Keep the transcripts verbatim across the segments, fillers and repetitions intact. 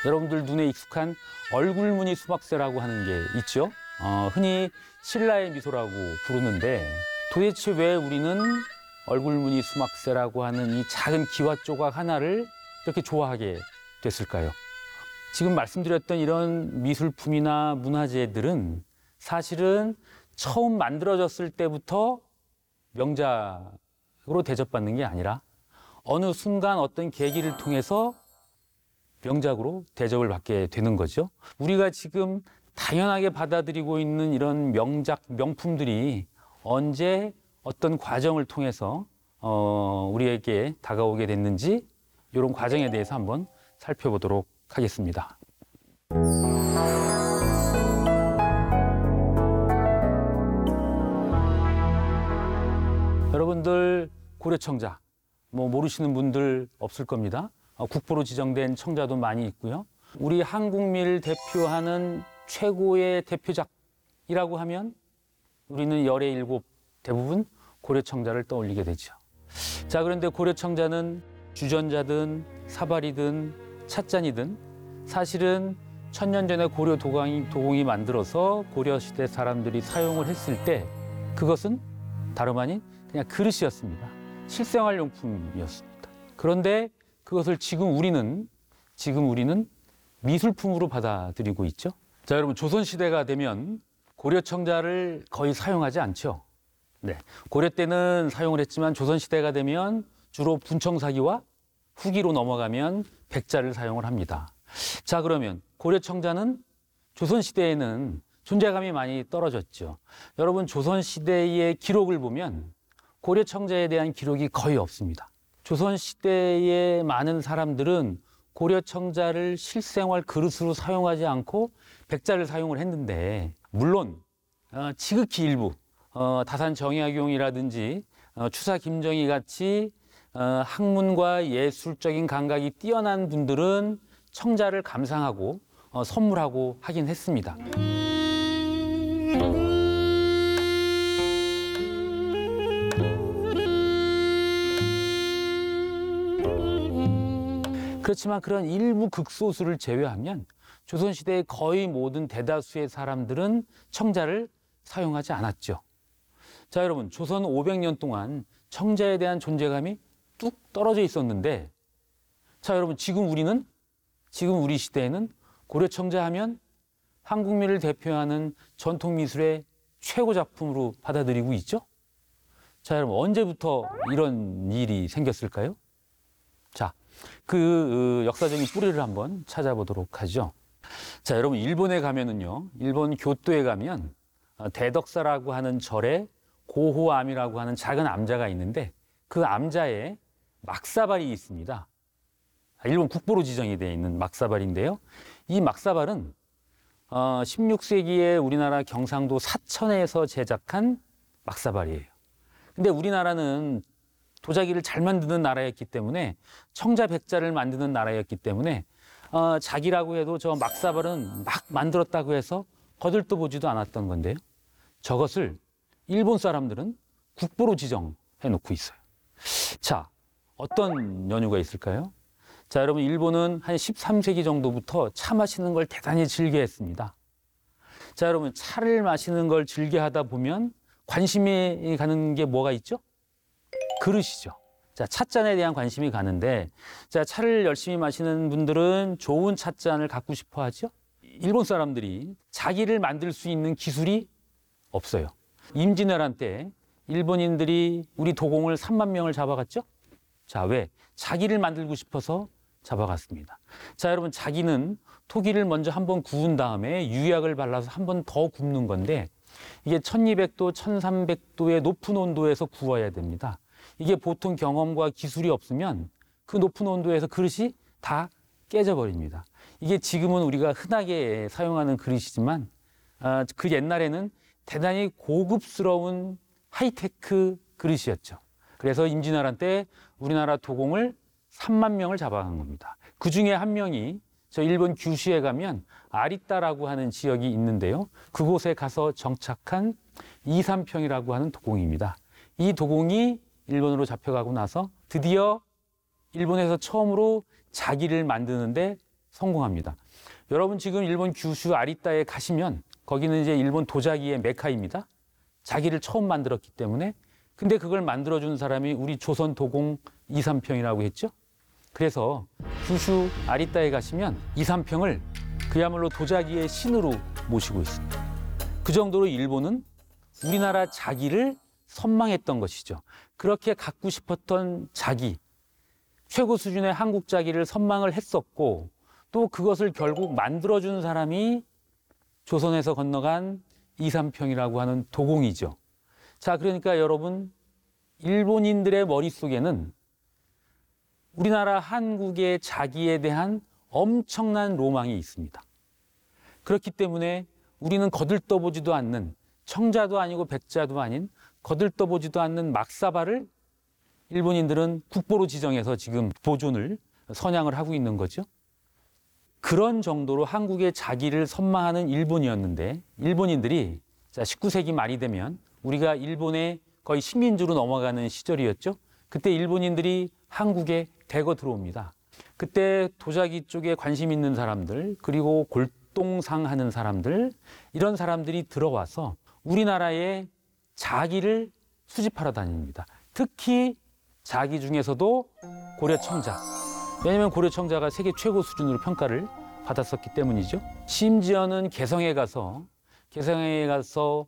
여러분들 눈에 익숙한 얼굴무늬 수막새라고 하는 게 있죠. 어, 흔히 신라의 미소라고 부르는데 도대체 왜 우리는 얼굴무늬 수막새라고 하는 이 작은 기와 조각 하나를 이렇게 좋아하게 됐을까요? 지금 말씀드렸던 이런 미술품이나 문화재들은 사실은 처음 만들어졌을 때부터 명작으로 대접받는 게 아니라 어느 순간 어떤 계기를 통해서 명작으로 대접을 받게 되는 거죠. 우리가 지금 당연하게 받아들이고 있는 이런 명작, 명품들이 언제 어떤 과정을 통해서 어, 우리에게 다가오게 됐는지 이런 과정에 대해서 한번 살펴보도록 하겠습니다. 여러분들 고려청자 뭐 모르시는 분들 없을 겁니다. 어, 국보로 지정된 청자도 많이 있고요. 우리 한국미를 대표하는 최고의 대표작이라고 하면 우리는 열의 일곱 대부분 고려청자를 떠올리게 되죠. 자, 그런데 고려청자는 주전자든 사발이든 찻잔이든 사실은 천년 전에 고려 도공이, 도공이 만들어서 고려시대 사람들이 사용을 했을 때 그것은 다름 아닌 그냥 그릇이었습니다. 실생활용품이었습니다. 그런데 그것을 지금 우리는 지금 우리는 미술품으로 받아들이고 있죠. 자, 여러분 조선시대가 되면 고려청자를 거의 사용하지 않죠. 네, 고려 때는 사용을 했지만 조선시대가 되면 주로 분청사기와 후기로 넘어가면 백자를 사용을 합니다. 자, 그러면 고려청자는 조선시대에는 존재감이 많이 떨어졌죠. 여러분 조선시대의 기록을 보면 고려청자에 대한 기록이 거의 없습니다. 조선시대의 많은 사람들은 고려청자를 실생활 그릇으로 사용하지 않고 백자를 사용을 했는데 물론 어, 지극히 일부 어, 다산 정약용이라든지 어, 추사 김정희 같이 어, 학문과 예술적인 감각이 뛰어난 분들은 청자를 감상하고 어, 선물하고 하긴 했습니다. 그렇지만 그런 일부 극소수를 제외하면 조선시대의 거의 모든 대다수의 사람들은 청자를 사용하지 않았죠. 자, 여러분 조선 오백 년 동안 청자에 대한 존재감이 뚝 떨어져 있었는데 자, 여러분 지금 우리는 지금 우리 시대에는 고려청자 하면 한국미를 대표하는 전통미술의 최고 작품으로 받아들이고 있죠. 자, 여러분 언제부터 이런 일이 생겼을까요? 자, 그 역사적인 뿌리를 한번 찾아보도록 하죠. 자, 여러분 일본에 가면은요, 일본 교토에 가면 대덕사라고 하는 절에 고호암이라고 하는 작은 암자가 있는데 그 암자에 막사발이 있습니다. 일본 국보로 지정이 되어 있는 막사발인데요. 이 막사발은 십육 세기에 우리나라 경상도 사천에서 제작한 막사발이에요. 근데 우리나라는 도자기를 잘 만드는 나라였기 때문에 청자 백자를 만드는 나라였기 때문에 어, 자기라고 해도 저 막사발은 막 만들었다고 해서 거들떠 보지도 않았던 건데요. 저것을 일본 사람들은 국보로 지정해 놓고 있어요. 자, 어떤 연유가 있을까요? 자, 여러분 일본은 한 십삼 세기 정도부터 차 마시는 걸 대단히 즐겨했습니다. 자, 여러분 차를 마시는 걸 즐겨하다 보면 관심이 가는 게 뭐가 있죠? 그릇이죠. 자, 찻잔에 대한 관심이 가는데, 자, 차를 열심히 마시는 분들은 좋은 찻잔을 갖고 싶어 하죠. 일본 사람들이 자기를 만들 수 있는 기술이 없어요. 임진왜란 때 일본인들이 우리 도공을 삼만 명을 잡아갔죠. 자, 왜? 자기를 만들고 싶어서 잡아갔습니다. 자, 여러분 자기는 토기를 먼저 한번 구운 다음에 유약을 발라서 한 번 더 굽는 건데 이게 천이백 도, 천삼백 도의 높은 온도에서 구워야 됩니다. 이게 보통 경험과 기술이 없으면 그 높은 온도에서 그릇이 다 깨져버립니다. 이게 지금은 우리가 흔하게 사용하는 그릇이지만 아, 그 옛날에는 대단히 고급스러운 하이테크 그릇이었죠. 그래서 임진왜란 때 우리나라 도공을 삼만 명을 잡아간 겁니다. 그 중에 한 명이 저 일본 규슈에 가면 아리따라고 하는 지역이 있는데요. 그곳에 가서 정착한 이삼평이라고 하는 도공입니다. 이 도공이 일본으로 잡혀가고 나서 드디어 일본에서 처음으로 자기를 만드는데 성공합니다. 여러분 지금 일본 규슈 아리따에 가시면 거기는 이제 일본 도자기의 메카입니다. 자기를 처음 만들었기 때문에. 근데 그걸 만들어준 사람이 우리 조선 도공 이삼평이라고 했죠. 그래서 규슈 아리따에 가시면 이삼평을 그야말로 도자기의 신으로 모시고 있습니다. 그 정도로 일본은 우리나라 자기를 선망했던 것이죠. 그렇게 갖고 싶었던 자기, 최고 수준의 한국 자기를 선망을 했었고 또 그것을 결국 만들어준 사람이 조선에서 건너간 이삼평이라고 하는 도공이죠. 자, 그러니까 여러분 일본인들의 머릿속에는 우리나라 한국의 자기에 대한 엄청난 로망이 있습니다. 그렇기 때문에 우리는 거들떠보지도 않는 청자도 아니고 백자도 아닌 거들떠보지도 않는 막사바를 일본인들은 국보로 지정해서 지금 보존을 선양을 하고 있는 거죠. 그런 정도로 한국의 자기를 선망하는 일본이었는데 일본인들이 자, 십구 세기 말이 되면 우리가 일본의 거의 식민지로 넘어가는 시절이었죠. 그때 일본인들이 한국에 대거 들어옵니다. 그때 도자기 쪽에 관심 있는 사람들 그리고 골동상 하는 사람들 이런 사람들이 들어와서 우리나라의 자기를 수집하러 다닙니다. 특히 자기 중에서도 고려 청자. 왜냐하면 고려 청자가 세계 최고 수준으로 평가를 받았었기 때문이죠. 심지어는 개성에 가서 개성에 가서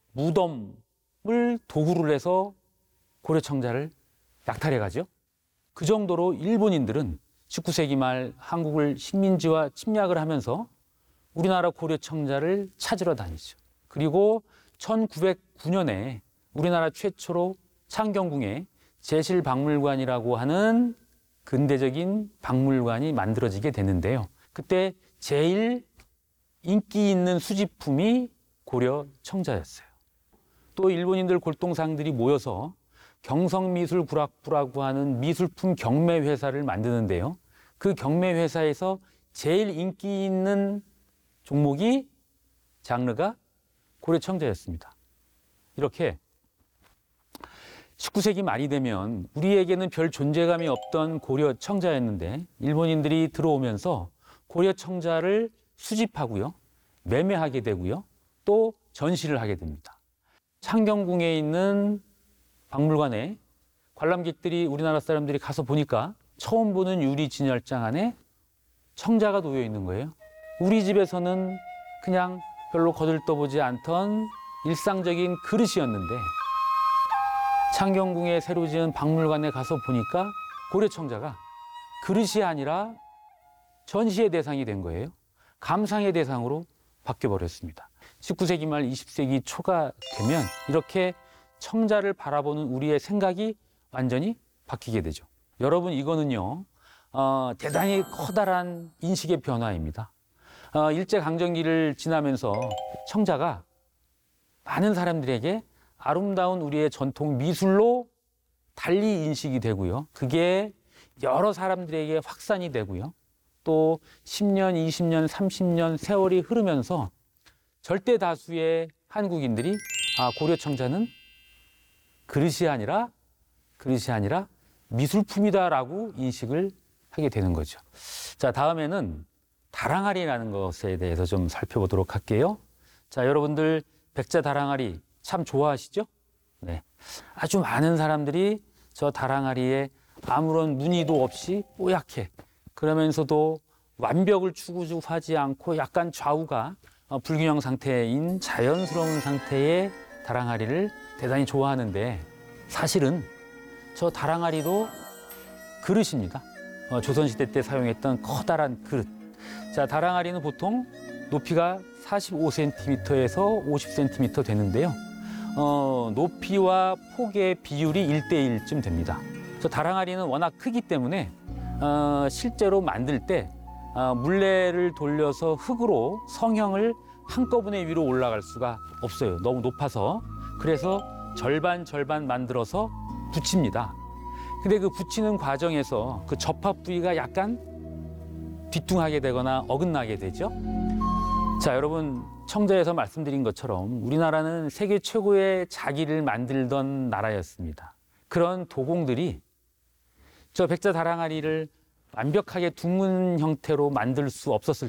무덤을 도구를 해서 고려 청자를 약탈해 가죠. 그 정도로 일본인들은 십구 세기 말 한국을 식민지화 침략을 하면서 우리나라 고려 청자를 찾으러 다니죠. 그리고 천구백구 년에 우리나라 최초로 창경궁에 제실박물관이라고 하는 근대적인 박물관이 만들어지게 되는데요. 그때 제일 인기 있는 수집품이 고려 청자였어요. 또 일본인들 골동상들이 모여서 경성미술구락부라고 하는 미술품 경매회사를 만드는데요. 그 경매회사에서 제일 인기 있는 종목이 장르가 고려 청자였습니다. 이렇게 십구 세기 말이 되면 우리에게는 별 존재감이 없던 고려 청자였는데 일본인들이 들어오면서 고려 청자를 수집하고요. 매매하게 되고요. 또 전시를 하게 됩니다. 창경궁에 있는 박물관에 관람객들이 우리나라 사람들이 가서 보니까 처음 보는 유리 진열장 안에 청자가 놓여 있는 거예요. 우리 집에서는 그냥 별로 거들떠보지 않던 일상적인 그릇이었는데 창경궁에 새로 지은 박물관에 가서 보니까 고려 청자가 그릇이 아니라 전시의 대상이 된 거예요. 감상의 대상으로 바뀌어버렸습니다. 십구 세기 말 이십 세기 초가 되면 이렇게 청자를 바라보는 우리의 생각이 완전히 바뀌게 되죠. 여러분 이거는요 어, 대단히 커다란 인식의 변화입니다. 어, 일제강점기를 지나면서 청자가 많은 사람들에게 아름다운 우리의 전통 미술로 달리 인식이 되고요. 그게 여러 사람들에게 확산이 되고요. 또 십 년, 이십 년, 삼십 년 세월이 흐르면서 절대 다수의 한국인들이 아, 고려 청자는 그릇이 아니라 그릇이 아니라 미술품이다라고 인식을 하게 되는 거죠. 자, 다음에는 다랑아리라는 것에 대해서 좀 살펴보도록 할게요. 자, 여러분들 백자 다랑아리 참 좋아하시죠? 네. 아주 많은 사람들이 저 다랑아리에 아무런 무늬도 없이 뽀얗게 그러면서도 완벽을 추구하지 않고 약간 좌우가 불균형 상태인 자연스러운 상태의 다랑아리를 대단히 좋아하는데 사실은 저 다랑아리도 그릇입니다. 어, 조선시대 때 사용했던 커다란 그릇. 자, 다랑아리는 보통 높이가 사십오 센티미터에서 오십 센티미터 되는데요. 어, 높이와 폭의 비율이 일 대 일쯤 됩니다. 저 다랑아리는 워낙 크기 때문에 어, 실제로 만들 때 어, 물레를 돌려서 흙으로 성형을 한꺼번에 위로 올라갈 수가 없어요. 너무 높아서. 그래서 절반 절반 만들어서 붙입니다. 근데 그 붙이는 과정에서 그 접합 부위가 약간 뒤뚱하게 되거나 어긋나게 되죠. 자, 여러분 청자에서 말씀드린 것처럼 우리나라는 세계 최고의 자기를 만들던 나라였습니다. 그런 도공들이 저 백자 다랑아리를 완벽하게 둥근 형태로 만들 수 없었을